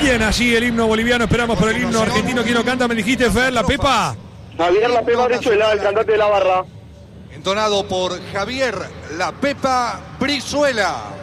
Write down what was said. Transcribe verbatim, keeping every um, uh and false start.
Bien, allí el himno boliviano, esperamos por el himno argentino. ¿Quién lo canta? Me dijiste, Fer, La Pepa. Javier La Pepa Brizuela, el cantante de La Barra. Entonado por Javier La Pepa Brizuela.